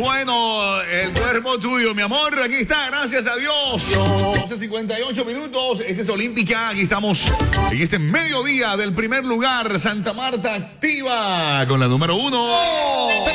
Bueno, el cuerpo tuyo, mi amor, aquí está, gracias a Dios. 12:58 minutos, este es Olímpica, aquí estamos en este mediodía del primer lugar. Santa Marta activa con la número 1.